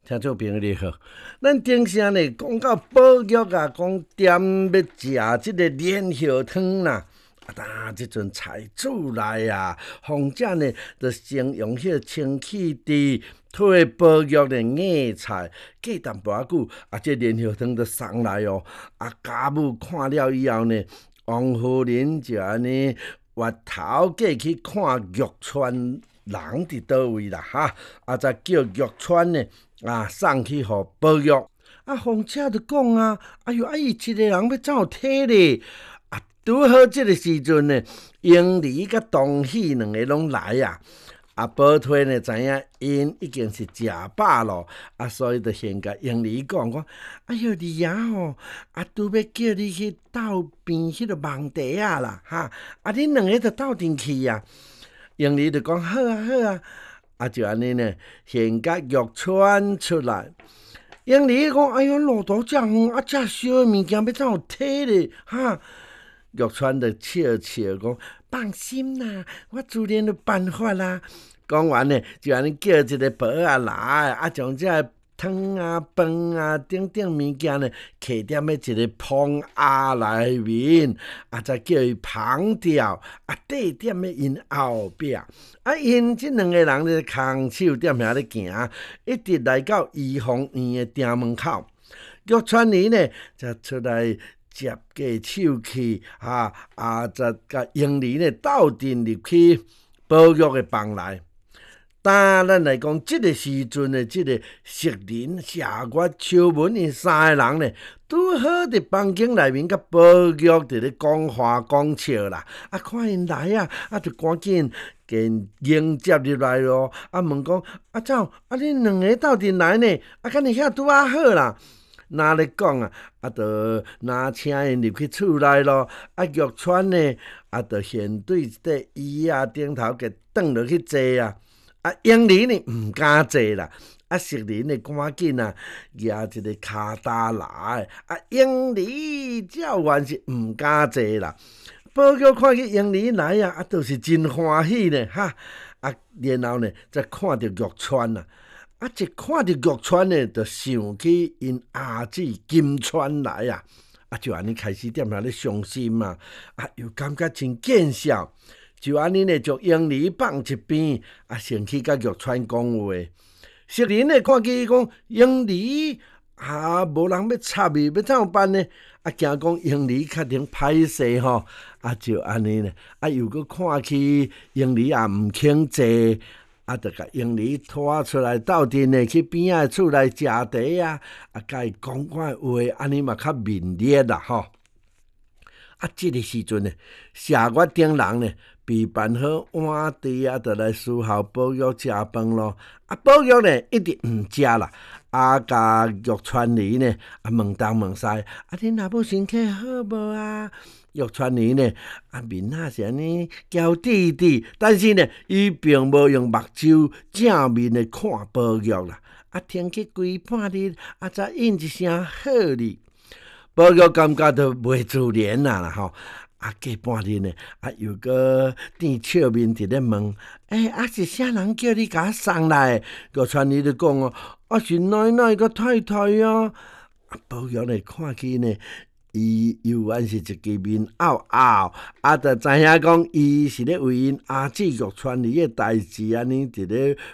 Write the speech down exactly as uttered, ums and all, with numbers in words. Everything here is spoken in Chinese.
听众朋友你好，咱顶声呢讲到保育啊，讲踮要食即个莲叶汤啦。啊，当即阵菜主来啊，或者呢，就先用迄个清气滴退保育的硬菜，过淡薄仔久，啊，这莲叶汤就送来哦。啊，家母看了以后呢，王夫人就安尼挖头过去看玉川人伫倒位啦，哈，啊，再叫玉川呢啊送去互保育。啊，凤姐就讲啊，哎哟，啊伊一个人要怎有体力？啊，拄好即个时阵呢，英梨甲东喜两个拢来啊。啊，宝推呢知影因已经是食饱咯，啊，所以就先甲英梨讲讲，哎哟，梨啊吼，啊，拄要叫你去斗边迄个网茶啊啦，哈，啊，恁两个就斗阵去啊。英梨就讲好啊好啊，啊就安尼呢，先甲玉川出来。英梨讲，哎哟，路途遮远，啊，遮小的物件要怎有体力哈？玉川就笑笑讲，放心啦，我自然有办法啦。讲完呢，就安尼叫一个婆仔来，啊，将这汤啊、饭啊、等等物件呢，摕踮咧一个盆鸭内面，啊，再叫伊旁调，啊，缀踮咧因后壁，啊，因即两个人咧空手踮遐咧行，一直来到怡红院的店门口。玉川姨呢，则出来接过手去，啊啊，则甲英梨呢斗阵入去保育的房内。当咱来讲，即、这个时阵的即个石林、夏月、秋文因三个人呢，拄好伫房间内面甲保育伫咧讲话讲笑啦。啊，看因来啊，啊，就赶紧跟迎接入来咯。啊，问讲啊，怎啊，恁两个斗阵来呢？啊，敢若遐拄啊好啦。哪咧讲啊？啊，就哪请因入去厝内咯。啊，玉川呢，啊，就先对一块椅啊顶头给转落去坐啊。啊，英梨呢毋敢坐啦，啊，石林呢赶紧啊，举一个骹搭来，啊，英梨照原是毋敢坐啦。保育看见英梨来啊，啊，都是真欢喜呢，哈，啊，然后呢，再看到玉川啊，啊，一看到玉川呢，就想起因阿姊金川来啊，啊，就安尼开始踮遐咧伤心嘛，啊，又感觉真见笑。就安尼呢，将英梨放一边，啊，先去甲玉川讲话。石林呢，看见伊讲英梨啊，无人要插伊，要怎么办呢？啊，惊讲英梨确定歹势吼，啊，就安尼呢，啊，又搁看起英梨也毋肯坐，啊，就甲英梨拖出来斗阵呢，去边仔厝内食茶啊，啊，甲伊讲看话，安尼嘛较面热啦吼。啊，即、这个时阵呢，夏月顶人呢，备办好碗碟啊，就来伺候保育食饭咯。啊，保育呢一直毋食啦。啊，甲玉川梨呢，啊问东问西，啊，恁阿母身体好无啊？玉川梨呢，啊面啊是安尼娇滴滴，但是呢，伊并无用目睭正面的看保育啦。啊，听去规半日，啊才应一声好哩。保育感觉都袂自然啦啦吼，啊过半日呢，啊又搁转笑面伫咧问，诶、欸、啊是啥人叫你甲我送来？玉川你就讲哦，啊是奶奶甲太太啊。啊保育呢看起呢，伊犹原是一支面拗拗，啊，就知影讲伊是咧为因阿姊玉川里的代志安尼伫咧